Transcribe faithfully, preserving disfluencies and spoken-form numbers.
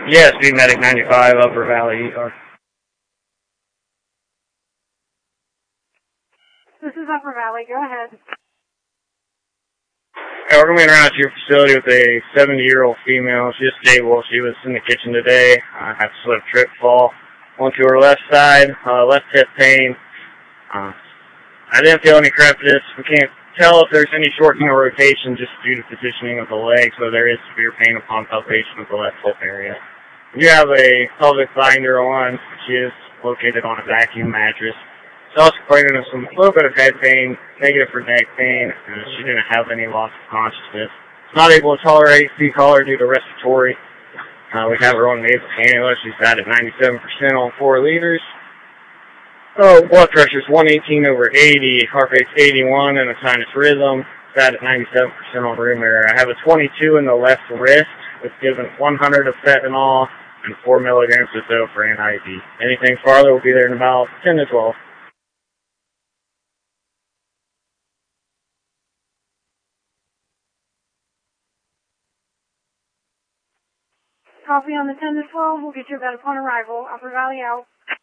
Yes, Speed Medic ninety-five, Upper Valley E R. This is Upper Valley. Go ahead. Hey, we're going around to your facility with a seventy-year-old female. She's stable. She was in the kitchen today. I uh, had to slip, trip, fall onto her left side, uh, left hip pain. Uh, I didn't feel any crepitus. We can't tell if there's any shortening or rotation just due to positioning of the leg, so there is severe pain upon palpation of the left hip area. We do have a pelvic binder on. She is located on a vacuum mattress. She's also complaining of some, a little bit of head pain, negative for neck pain. Uh, she didn't have any loss of consciousness. She's not able to tolerate C-collar due to respiratory. Uh, we have her on nasal cannula. She's sat at ninety-seven percent on four liters. Oh, blood pressure's one eighteen over eighty, heart rate's eighty-one, and a sinus rhythm. Sat at ninety-seven percent on room air. I have a twenty-two in the left wrist. It's given one hundred of fentanyl and four milligrams of dope for an I V. Anything farther will be there in about ten to twelve. Copy on the ten to twelve. We'll get you about upon arrival. Upper Valley out.